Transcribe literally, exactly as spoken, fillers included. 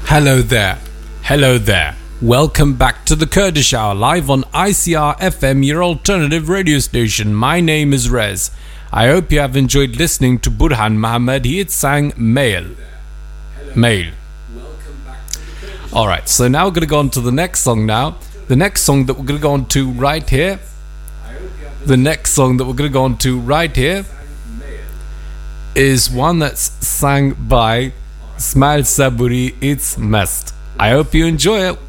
Hello there. Hello there. Welcome back to the Kurdish Hour, live on I C R F M, your alternative radio station. My name is Rez. I hope you have enjoyed listening to Burhan Mohammed. He had sang Mail. Mail. Alright, so now we're going to go on to the next song now. The next song that we're going to go on to right here. The next song that we're going to go on to right here is one that's sang by Ismail Saburi. It's Mast. I hope you enjoy it.